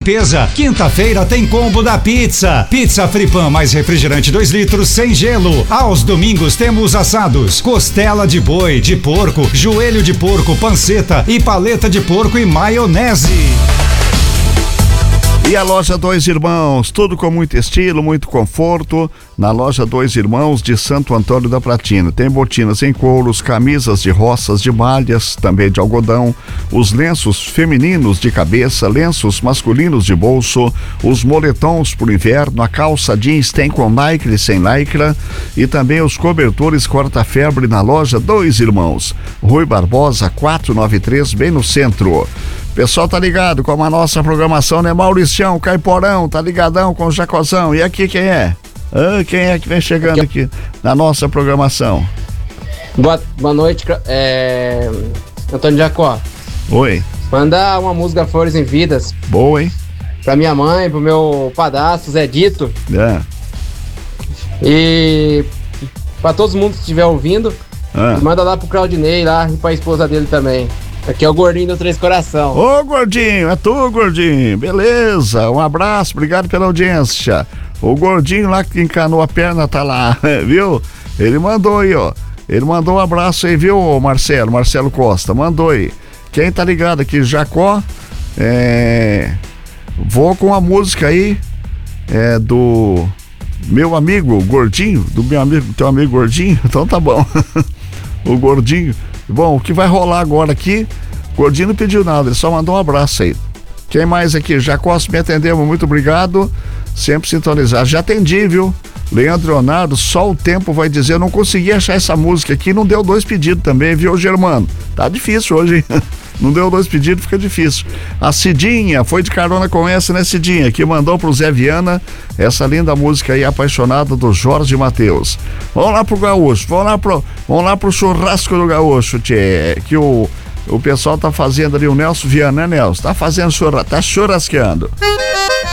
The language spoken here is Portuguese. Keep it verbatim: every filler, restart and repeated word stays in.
limpeza. Quinta-feira tem combo da pizza. Pizza Fripan mais refrigerante dois litros sem gelo. Aos domingos temos assados, costela de boi, de porco, joelho de porco, panceta e paleta de porco e maionese. E a loja Dois Irmãos, tudo com muito estilo, muito conforto. Na loja Dois Irmãos de Santo Antônio da Platina. Tem botinas em couros, camisas de roças, de malhas, também de algodão, os lenços femininos de cabeça, lenços masculinos de bolso, os moletons pro inverno, a calça jeans tem com lycra e sem lycra e também os cobertores corta-febre na loja Dois Irmãos. Rui Barbosa, quatrocentos e noventa e três, bem no centro. Pessoal tá ligado com a nossa programação, né? Mauricião, Caiporão, tá ligadão com o Jacozão. E aqui quem é? Ah, quem é que vem chegando aqui na nossa programação? Boa, boa noite, é... Antônio Jacó. Oi. Mandar uma música Flores em Vidas. Boa, hein? Pra minha mãe, pro meu padrasto, Zé Dito. É. E pra todo mundo que estiver ouvindo, ah. manda lá pro Claudinei lá e pra esposa dele também. Aqui é o Gordinho do Três Coração. Ô, Gordinho, é tu, Gordinho. Beleza, um abraço, obrigado pela audiência. O Gordinho lá que encanou a perna tá lá, viu? Ele mandou aí, ó. Ele mandou um abraço aí, viu, Marcelo? Marcelo Costa, mandou aí. Quem tá ligado aqui, Jacó, é... vou com a música aí, é do meu amigo Gordinho, do meu amigo, teu amigo Gordinho, então tá bom. O Gordinho. Bom, o que vai rolar agora aqui, o Gordinho não pediu nada, ele só mandou um abraço aí. Quem mais aqui? Jacó, me atendeu, muito obrigado, sempre sintonizado. Já atendi, viu? Leandro Leonardo, só o tempo vai dizer, eu não consegui achar essa música aqui, não deu dois pedidos também, viu, Germano? Tá difícil hoje, hein? Não deu dois pedidos, fica difícil. A Cidinha, foi de carona com essa, né, Cidinha? Que mandou pro Zé Viana essa linda música aí, apaixonada do Jorge Mateus. Vamos lá pro Gaúcho, vamos lá pro, vamos lá pro churrasco do Gaúcho, tchê, que o, o pessoal tá fazendo ali, o Nelson Viana, né, Nelson? Tá fazendo churrasco, tá churrasqueando.